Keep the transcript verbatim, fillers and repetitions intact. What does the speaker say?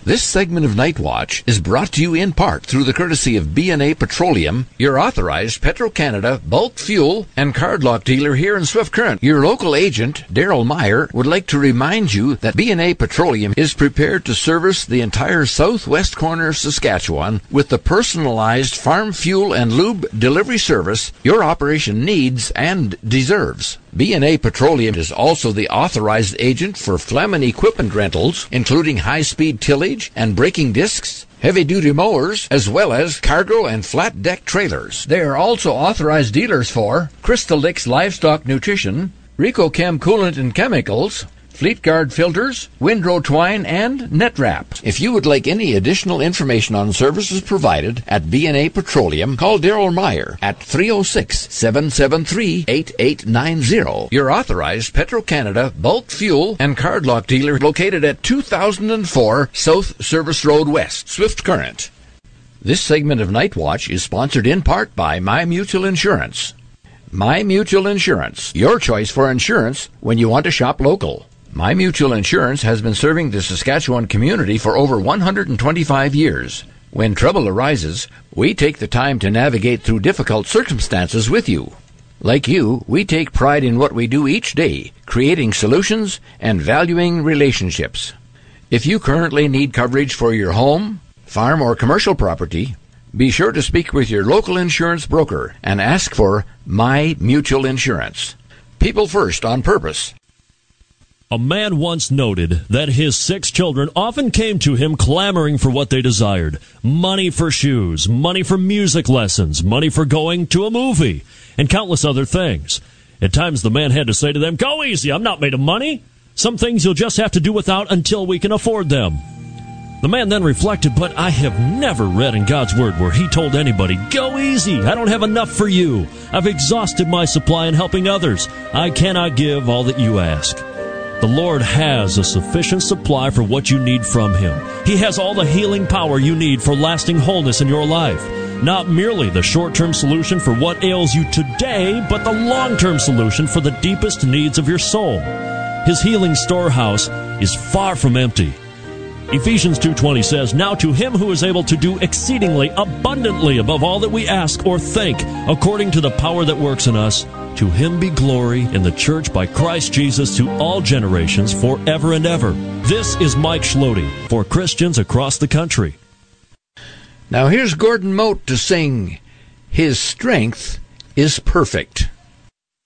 This segment of Night Watch is brought to you in part through the courtesy of B and A Petroleum, your authorized Petro-Canada bulk fuel and card lock dealer here in Swift Current. Your local agent, Daryl Meyer, would like to remind you that B and A Petroleum is prepared to service the entire southwest corner of Saskatchewan with the personalized farm fuel and lube delivery service your operation needs and deserves. B and A Petroleum is also the authorized agent for Flemin equipment rentals, including high-speed tillage and braking discs, heavy-duty mowers, as well as cargo and flat-deck trailers. They are also authorized dealers for Crystal Licks Livestock Nutrition, RecoChem Coolant and Chemicals, Fleet Guard Filters, Windrow Twine, and Netrap. If you would like any additional information on services provided at B and A Petroleum, call Daryl Meyer at three oh six, seven seven three, eight eight nine zero. Your authorized Petro-Canada bulk fuel and card lock dealer located at two thousand four South Service Road West, Swift Current. This segment of Night Watch is sponsored in part by My Mutual Insurance. My Mutual Insurance, your choice for insurance when you want to shop local. My Mutual Insurance has been serving the Saskatchewan community for over one hundred twenty-five years. When trouble arises, we take the time to navigate through difficult circumstances with you. Like you, we take pride in what we do each day, creating solutions and valuing relationships. If you currently need coverage for your home, farm, or commercial property, be sure to speak with your local insurance broker and ask for My Mutual Insurance. People first on purpose. A man once noted that his six children often came to him clamoring for what they desired. Money for shoes, money for music lessons, money for going to a movie, and countless other things. At times the man had to say to them, "Go easy, I'm not made of money. Some things you'll just have to do without until we can afford them." The man then reflected, "But I have never read in God's Word where He told anybody, 'Go easy, I don't have enough for you. I've exhausted my supply in helping others. I cannot give all that you ask.'" The Lord has a sufficient supply for what you need from Him. He has all the healing power you need for lasting wholeness in your life. Not merely the short-term solution for what ails you today, but the long-term solution for the deepest needs of your soul. His healing storehouse is far from empty. Ephesians two twenty says, "Now to Him who is able to do exceedingly abundantly above all that we ask or think, according to the power that works in us, to Him be glory in the church by Christ Jesus to all generations forever and ever." This is Mike Schlody for Christians across the country. Now here's Gordon Mote to sing, "His Strength is Perfect."